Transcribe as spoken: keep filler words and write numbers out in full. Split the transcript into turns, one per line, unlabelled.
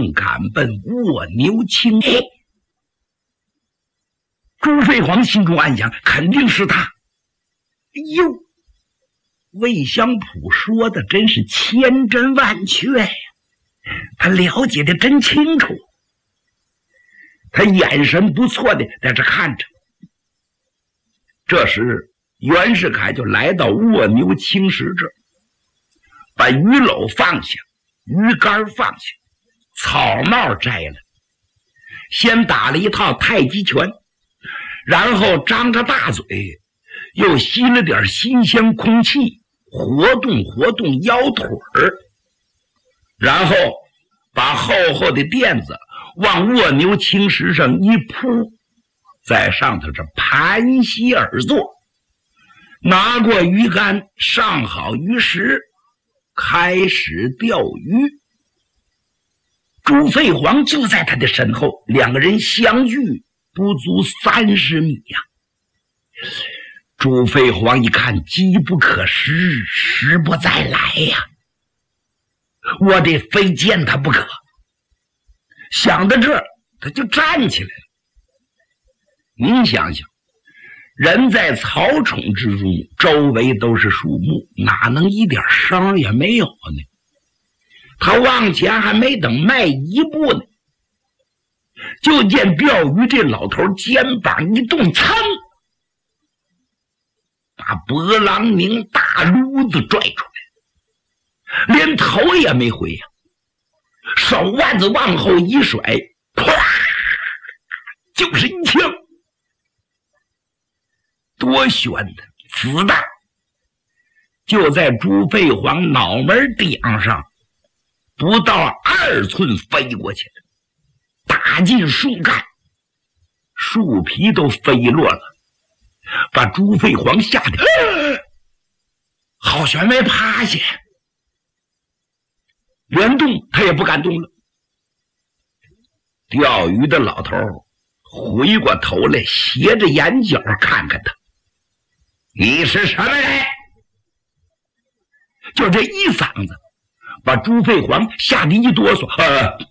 正赶奔卧牛青。哎，朱飞黄心中暗想，肯定是他。哎呦，魏香普说的真是千真万确呀，他了解的真清楚。他眼神不错的在这看着。这时袁世凯就来到卧牛青石这儿，把鱼篓放下，鱼竿放下，草帽摘了，先打了一套太极拳，然后张着大嘴，又吸了点新鲜空气，活动活动腰腿儿，然后把厚厚的垫子往卧牛青石上一铺，在上头这盘膝而坐，拿过鱼竿，上好鱼食，开始钓鱼。朱飞黄就在他的身后，两个人相距不足三十米呀、啊。朱飞黄一看机不可失，时不再来呀，我得非见他不可。想到这儿，他就站起来了。您想想，人在草丛之中，周围都是树木，哪能一点声也没有呢？他往前还没等迈一步呢，就见钓鱼这老头肩膀一动，噌，把勃朗宁大撸子拽出来，连头也没回呀、啊，手腕子往后一甩，啪，就是一枪。多悬的子弹就在朱飞黄脑门顶上不到二寸飞过去了，打进树干，树皮都飞落了，把朱飞黄吓得、呃、好悬没趴下，连动他也不敢动了。钓鱼的老头回过头来，斜着眼角看看他，你是什么人？就这一嗓子把朱飞黄吓得一哆嗦。呃